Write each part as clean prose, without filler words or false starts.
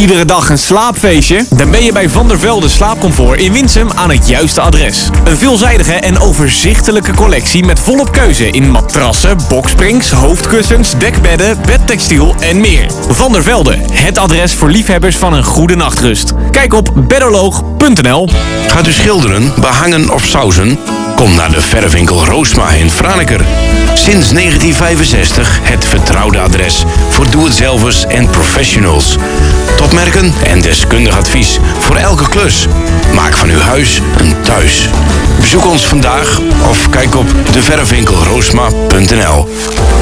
Iedere dag een slaapfeestje? Dan ben je bij Van der Velde Slaapcomfort in Winsum aan het juiste adres. Een veelzijdige en overzichtelijke collectie met volop keuze in matrassen, boksprings, hoofdkussens, dekbedden, bedtextiel en meer. Van der Velde, het adres voor liefhebbers van een goede nachtrust. Kijk op bedderloog.nl. Gaat u schilderen, behangen of sausen? Kom naar de verfwinkel Roosma in Franeker. Sinds 1965 het vertrouwde adres voor doe-het-zelvers en professionals. Topmerken en deskundig advies voor elke klus. Maak van uw huis een thuis. Bezoek ons vandaag of kijk op deverfwinkelroosma.nl.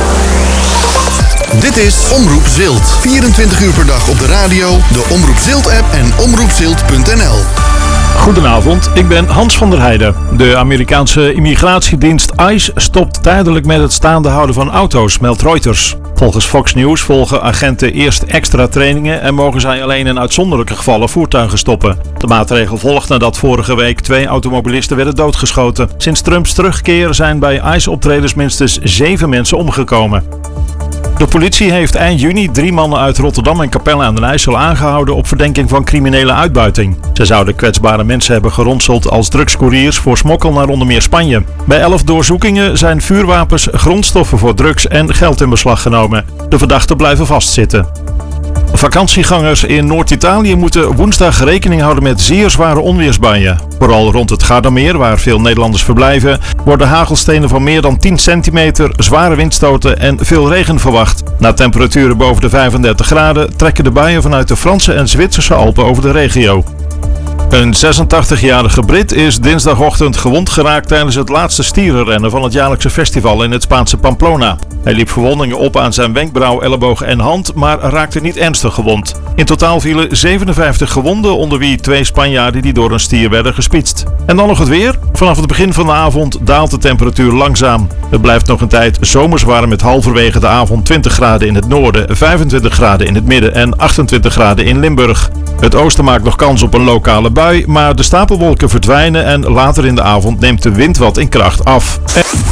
Dit is Omroep Zilt. 24 uur per dag op de radio, de Omroep Zilt-app en omroepzilt.nl. Goedenavond, ik ben Hans van der Heijden. De Amerikaanse immigratiedienst ICE stopt tijdelijk met het staande houden van auto's, meldt Reuters. Volgens Fox News volgen agenten eerst extra trainingen en mogen zij alleen in uitzonderlijke gevallen voertuigen stoppen. De maatregel volgt nadat vorige week 2 automobilisten werden doodgeschoten. Sinds Trumps terugkeer zijn bij ICE-optredens minstens 7 mensen omgekomen. De politie heeft eind juni 3 mannen uit Rotterdam en Capelle aan den IJssel aangehouden op verdenking van criminele uitbuiting. Ze zouden kwetsbare mensen hebben geronseld als drugscouriers voor smokkel naar onder meer Spanje. Bij 11 doorzoekingen zijn vuurwapens, grondstoffen voor drugs en geld in beslag genomen. De verdachten blijven vastzitten. Vakantiegangers in Noord-Italië moeten woensdag rekening houden met zeer zware onweersbuien. Vooral rond het Gardameer, waar veel Nederlanders verblijven, worden hagelstenen van meer dan 10 centimeter, zware windstoten en veel regen verwacht. Na temperaturen boven de 35 graden trekken de buien vanuit de Franse en Zwitserse Alpen over de regio. Een 86-jarige Brit is dinsdagochtend gewond geraakt tijdens het laatste stierenrennen van het jaarlijkse festival in het Spaanse Pamplona. Hij liep verwondingen op aan zijn wenkbrauw, elleboog en hand, maar raakte niet ernstig gewond. In totaal vielen 57 gewonden, onder wie 2 Spanjaarden die door een stier werden gespietst. En dan nog het weer. Vanaf het begin van de avond daalt de temperatuur langzaam. Het blijft nog een tijd zomers warm met halverwege de avond 20 graden in het noorden, 25 graden in het midden en 28 graden in Limburg. Het oosten maakt nog kans op een lokale bui, maar de stapelwolken verdwijnen en later in de avond neemt de wind wat in kracht af.